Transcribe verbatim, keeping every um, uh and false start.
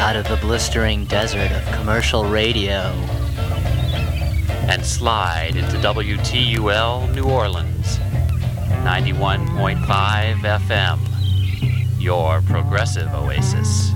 out of the blistering desert of commercial radio and slide into W T U L New Orleans, ninety-one point five F M, your progressive oasis.